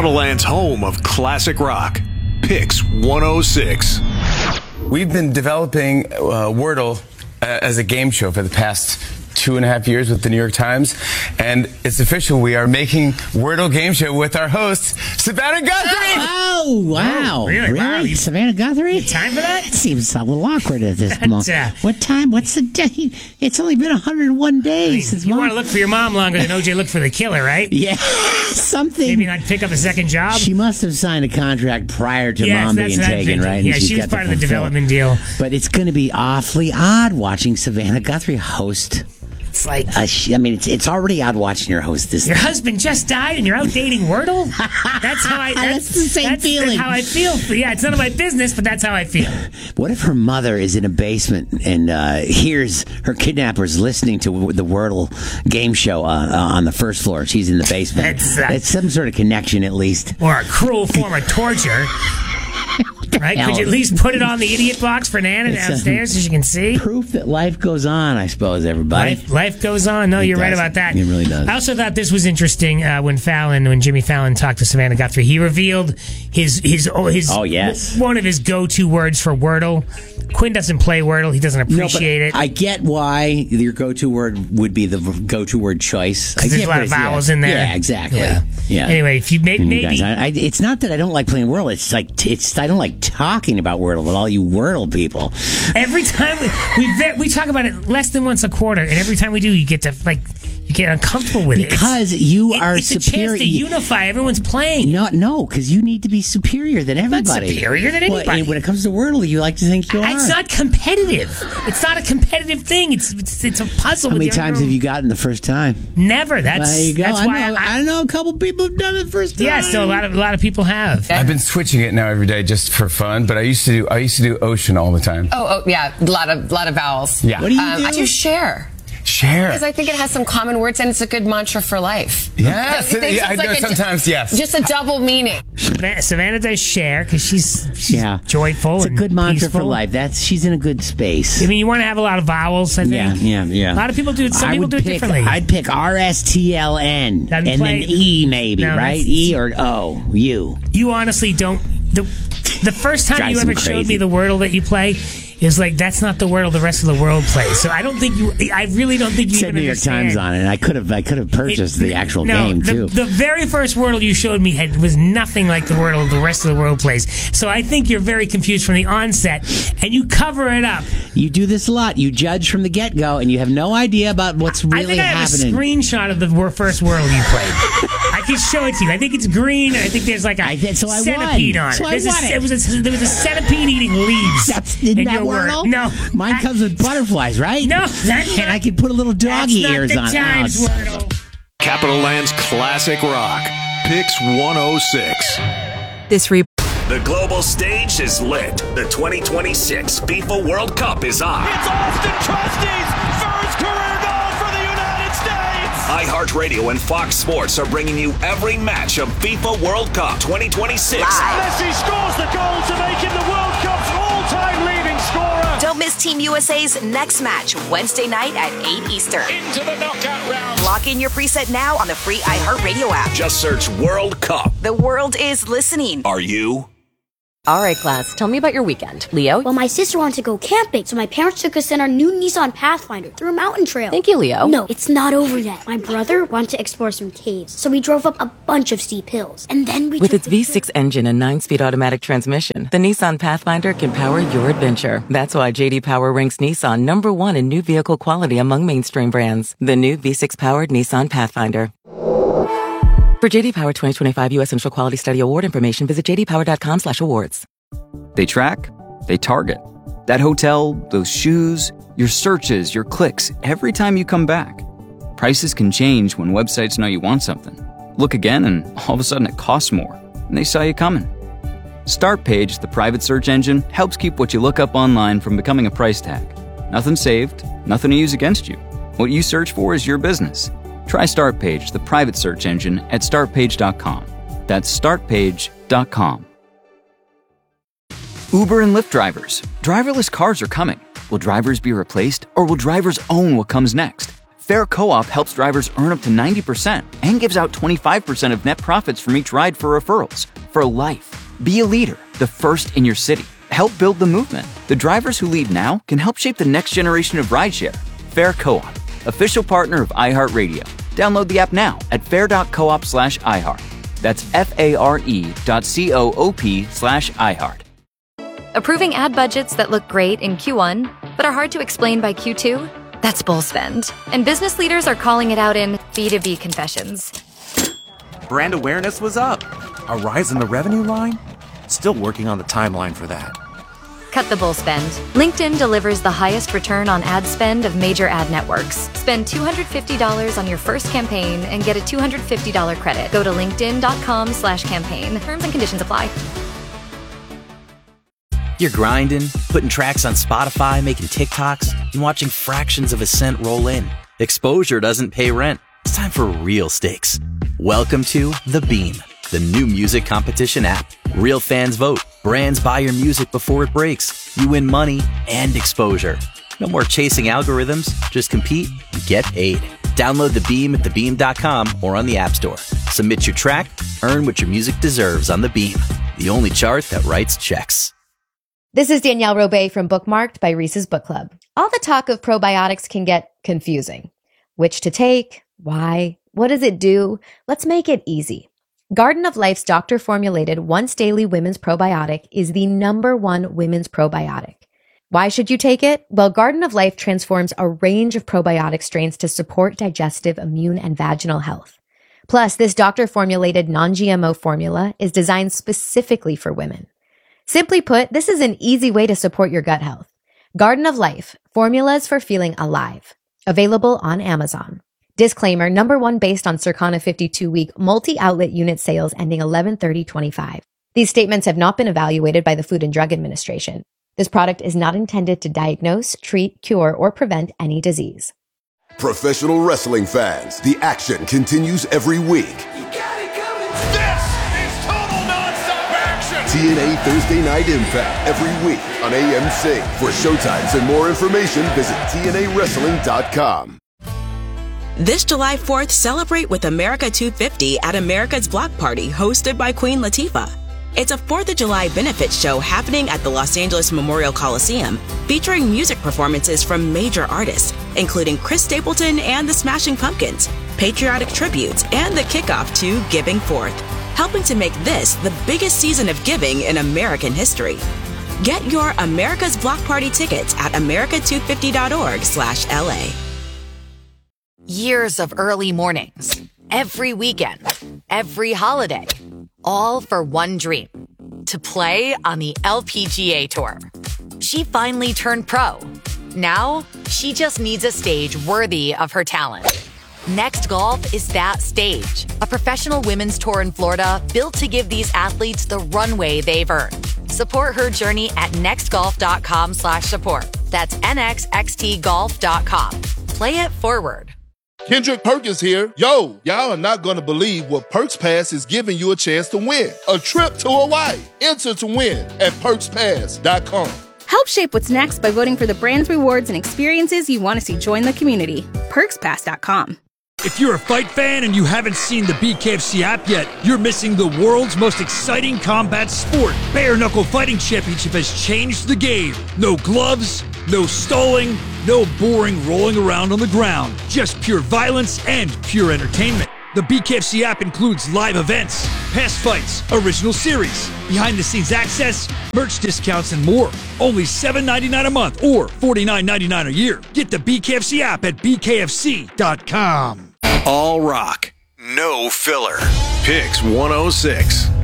Capital Land's home of classic rock. Pix 106. We've been developing Wordle as a game show for the past 2.5 years with the New York Times, and it's official. We are making Wordle game show with our host, Savannah Guthrie. Oh, wow. Oh, really? Wow. Savannah Guthrie? Time for that? It seems a little awkward at this moment. What time? What's the day? It's only been 101 days since You want to look for your mom longer than OJ looked for the killer, right? Yeah, something. Maybe not pick up a second job? She must have signed a contract prior to Mom being taken, right? Yeah, she was part of the development deal. But it's going to be awfully odd watching Savannah Guthrie host. It's like... it's already odd watching your host this Your husband just died and you're out dating Wordle? That's how I... That's the same feeling. That's how I feel. Yeah, it's none of my business, but that's how I feel. What if her mother is in a basement and hears her kidnappers listening to the Wordle game show on the first floor? She's in the basement. It's some sort of connection, at least. Or a cruel form of torture. Right? Could you at least put it on the idiot box for Nana downstairs so she can see? Proof that life goes on, I suppose, everybody. Life goes on. No, you're right about that. It really does. I also thought this was interesting when Jimmy Fallon talked to Savannah Guthrie. He revealed his one of his go-to words for Wordle. Quinn doesn't play Wordle. He doesn't appreciate it. I get why your go-to word would be the go-to word choice. There's a lot of vowels in there. Yeah, exactly. Yeah. Anyway, if you maybe guys, it's not that I don't like playing Wordle. It's I don't like talking about Wordle with all you Wordle people. Every time we talk about it less than once a quarter, and every time we do, you get uncomfortable with it because you are it's superior. It's a chance to unify. Everyone's playing. No, because you need to be superior than everybody. Not superior than anybody. When it comes to Wordle, you like to think you are. It's not competitive. It's not a competitive thing. It's a puzzle. How many times have you gotten the first time? Never. There you go. That's why I know a couple people have done it the first time. Yeah, so a lot of people have. I've been switching it now every day just for fun, but I used to do ocean all the time. Oh yeah, a lot of vowels. Yeah. What do you do? I do share. Share. Because I think it has some common words and it's a good mantra for life. Yes. I know sometimes, yes. Just a double meaning. Savannah does share because she's joyful. It's a good mantra peaceful. for life. She's in a good space. I mean, you want to have a lot of vowels, I think. Yeah. A lot of people do it. Some people do it differently. I'd pick RSTLN and then E maybe, right? E or O. U. You honestly don't. The first time you ever showed me the Wordle that you play is like, that's not the Wordle the rest of the world plays. So I really don't think you said even New York understand. Times on it. And I could have purchased the actual game too. The very first Wordle you showed me was nothing like the Wordle the rest of the world plays. So I think you're very confused from the onset, and you cover it up. You do this a lot. You judge from the get-go, and you have no idea about what's really happening. I think I have a screenshot of the first Wordle you played. I can show it to you. I think it's green. I think there's like a centipede on it. There was a centipede eating leaves. Isn't that Wordle? No. Mine comes with butterflies, right? No. And I can put a little doggy ears on it. Wordle. Capital Land's classic rock. Pix 106. The global stage is lit. The 2026 FIFA World Cup is on. It's Austin Trusty's first career goal for the United States. iHeartRadio and Fox Sports are bringing you every match of FIFA World Cup 2026. Messi scores the goal to make him the World Cup's all-time leading scorer. Don't miss Team USA's next match, Wednesday night at 8 Eastern. Into the knockout round. Lock in your preset now on the free iHeartRadio app. Just search World Cup. The world is listening. Are you? All right, class, tell me about your weekend. Leo? Well, my sister wanted to go camping, so my parents took us in our new Nissan Pathfinder through a mountain trail. Thank you, Leo. No, it's not over yet. My brother wanted to explore some caves, so we drove up a bunch of steep hills. And then we With its V6 engine and 9-speed automatic transmission, the Nissan Pathfinder can power your adventure. That's why J.D. Power ranks Nissan #1 in new vehicle quality among mainstream brands. The new V6-powered Nissan Pathfinder. For J.D. Power 2025 U.S. Initial Quality Study Award information, visit jdpower.com/awards. They track, they target. That hotel, those shoes, your searches, your clicks, every time you come back. Prices can change when websites know you want something. Look again and all of a sudden it costs more, and they saw you coming. Startpage, the private search engine, helps keep what you look up online from becoming a price tag. Nothing saved, nothing to use against you. What you search for is your business. Try Startpage, the private search engine, at startpage.com. That's startpage.com. Uber and Lyft drivers. Driverless cars are coming. Will drivers be replaced, or will drivers own what comes next? Fair Co-op helps drivers earn up to 90% and gives out 25% of net profits from each ride for referrals. For life. Be a leader, the first in your city. Help build the movement. The drivers who lead now can help shape the next generation of rideshare. Fair Co-op, official partner of iHeartRadio. Download the app now at fair.coop/iHeart. That's FARE.coop/iHeart. Approving ad budgets that look great in Q1, but are hard to explain by Q2? That's bull spend. And business leaders are calling it out in B2B confessions. Brand awareness was up. A rise in the revenue line? Still working on the timeline for that. Cut the bull spend. LinkedIn delivers the highest return on ad spend of major ad networks. Spend $250 on your first campaign and get a $250 credit. Go to linkedin.com/campaign. Terms and conditions apply. You're grinding, putting tracks on Spotify, making TikToks, and watching fractions of a cent roll in. Exposure doesn't pay rent. It's time for real stakes. Welcome to The Beam, the new music competition app. Real fans vote. Brands buy your music before it breaks. You win money and exposure. No more chasing algorithms. Just compete and get paid. Download The Beam at thebeam.com or on the App Store. Submit your track. Earn what your music deserves on The Beam, the only chart that writes checks. This is Danielle Robay from Bookmarked by Reese's Book Club. All the talk of probiotics can get confusing. Which to take? Why? What does it do? Let's make it easy. Garden of Life's doctor-formulated once-daily women's probiotic is the #1 women's probiotic. Why should you take it? Well, Garden of Life transforms a range of probiotic strains to support digestive, immune, and vaginal health. Plus, this doctor-formulated non-GMO formula is designed specifically for women. Simply put, this is an easy way to support your gut health. Garden of Life, formulas for feeling alive. Available on Amazon. Disclaimer, #1 based on Circana 52-week multi-outlet unit sales ending 11/30/25. These statements have not been evaluated by the Food and Drug Administration. This product is not intended to diagnose, treat, cure, or prevent any disease. Professional wrestling fans, the action continues every week. TNA Thursday Night Impact every week on AMC. For showtimes and more information, visit TNAWrestling.com. This July 4th, celebrate with America 250 at America's Block Party, hosted by Queen Latifah. It's a 4th of July benefit show happening at the Los Angeles Memorial Coliseum, featuring music performances from major artists, including Chris Stapleton and the Smashing Pumpkins, patriotic tributes, and the kickoff to Giving Forth, helping to make this the biggest season of giving in American history. Get your America's Block Party tickets at america250.org/LA. Years of early mornings, every weekend, every holiday, all for one dream, to play on the LPGA Tour. She finally turned pro. Now, she just needs a stage worthy of her talent. Next Golf is that stage, a professional women's tour in Florida built to give these athletes the runway they've earned. Support her journey at nextgolf.com/support. That's nxxtgolf.com. Play it forward. Kendrick Perkins here. Yo, y'all are not going to believe what Perks Pass is giving you a chance to win. A trip to Hawaii. Enter to win at perkspass.com. Help shape what's next by voting for the brands, rewards, and experiences you want to see join the community. perkspass.com. If you're a fight fan and you haven't seen the BKFC app yet, you're missing the world's most exciting combat sport. Bare Knuckle Fighting Championship has changed the game. No gloves, no stalling, no boring rolling around on the ground. Just pure violence and pure entertainment. The BKFC app includes live events, past fights, original series, behind-the-scenes access, merch discounts, and more. Only $7.99 a month or $49.99 a year. Get the BKFC app at bkfc.com. All rock, no filler. Picks 106.